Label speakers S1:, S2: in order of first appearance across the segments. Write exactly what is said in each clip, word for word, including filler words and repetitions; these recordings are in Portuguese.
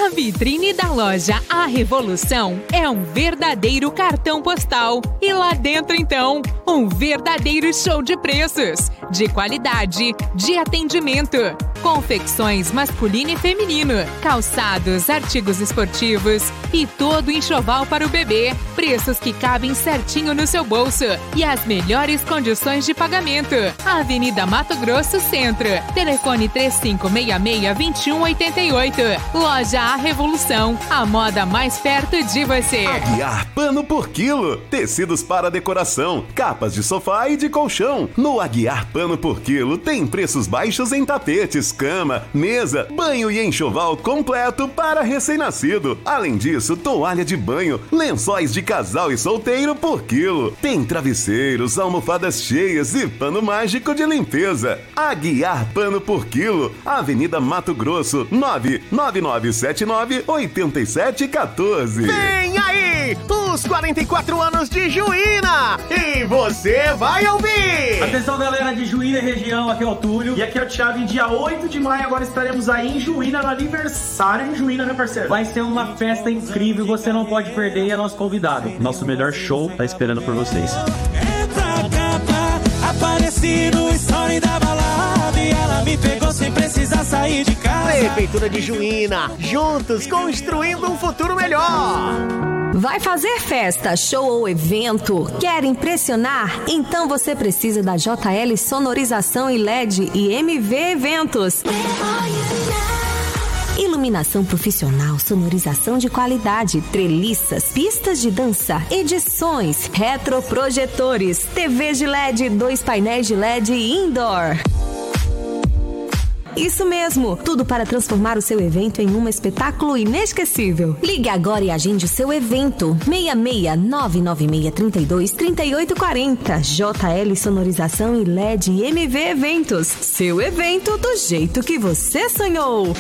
S1: A vitrine da loja A Revolução é um verdadeiro cartão postal. E lá dentro, então, um verdadeiro show de preços, de qualidade, de atendimento. Confecções masculino e feminino, calçados, artigos esportivos e todo o enxoval para o bebê. Preços que cabem certinho no seu bolso e as melhores condições de pagamento. Avenida Mato Grosso Centro. Telefone três cinco seis seis, dois um oito oito. Loja A Revolução. A moda mais perto de você.
S2: Aguiar Pano por Quilo. Tecidos para decoração, capas de sofá e de colchão. No Aguiar Pano por Quilo tem preços baixos em tapetes, cama, mesa, banho e enxoval completo para recém-nascido. Além disso, toalha de banho, lençóis de casal e solteiro por quilo. Tem travesseiros, almofadas cheias e pano mágico de limpeza. Aguiar Pano por Quilo. Avenida Mato Grosso, nove nove nove sete nove oito sete um quatro.
S3: Vem aí, os quarenta e quatro anos de Juína, e você vai ouvir.
S4: Atenção, galera de Juína e região, aqui é o Túlio e aqui é o Thiago. Em dia oito de maio agora estaremos aí em Juína, no aniversário de Juína, né, parceiro? Vai ser uma festa incrível, você não pode perder, e é nosso convidado. Nosso melhor show tá esperando por vocês.
S5: Apareci no story da balada e ela me pegou sem precisar sair de casa.
S3: Prefeitura de Juína, juntos construindo um futuro melhor.
S6: Vai fazer festa, show ou evento? Quer impressionar? Então você precisa da J L Sonorização e L E D e M V Eventos. Iluminação profissional, sonorização de qualidade, treliças, pistas de dança, edições, retroprojetores, T V de L E D, dois painéis de L E D e indoor. Isso mesmo, tudo para transformar o seu evento em um espetáculo inesquecível. Ligue agora e agende o seu evento. seis seis nove nove seis três dois três oito quatro zero. J L Sonorização e L E D e M V Eventos. Seu evento do jeito que você sonhou.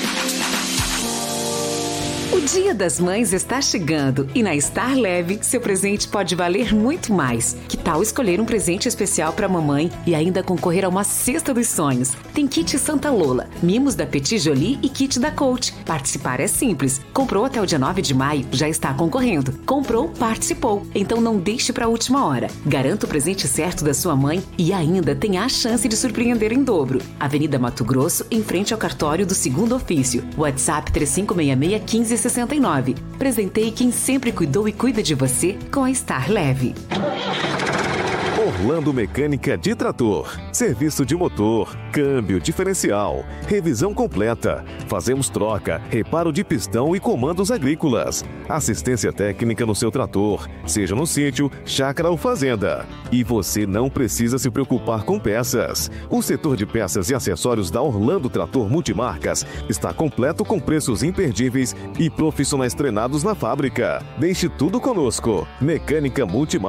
S7: O Dia das Mães está chegando e na Star Leve seu presente pode valer muito mais. Que tal escolher um presente especial para a mamãe e ainda concorrer a uma cesta dos sonhos? Tem kit Santa Lola, mimos da Petit Jolie e kit da Coach. Participar é simples. Comprou até o dia nove de maio, já está concorrendo. Comprou, participou. Então não deixe para a última hora. Garanta o presente certo da sua mãe e ainda tem a chance de surpreender em dobro. Avenida Mato Grosso, em frente ao cartório do segundo ofício. WhatsApp três cinco seis seis, um cinco sessenta e nove. Presentei quem sempre cuidou e cuida de você com a Star Leve.
S8: Orlando Mecânica de Trator. Serviço de motor, câmbio, diferencial, revisão completa. Fazemos troca, reparo de pistão e comandos agrícolas. Assistência técnica no seu trator, seja no sítio, chácara ou fazenda. E você não precisa se preocupar com peças. O setor de peças e acessórios da Orlando Trator Multimarcas está completo com preços imperdíveis e profissionais treinados na fábrica. Deixe tudo conosco. Mecânica Multimarcas.